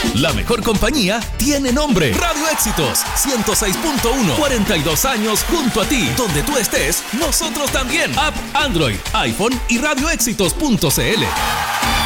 La mejor compañía tiene nombre. Radio Éxitos 106.1. 42 años junto a ti. Donde tú estés, nosotros también. App Android, iPhone y radioéxitos.cl.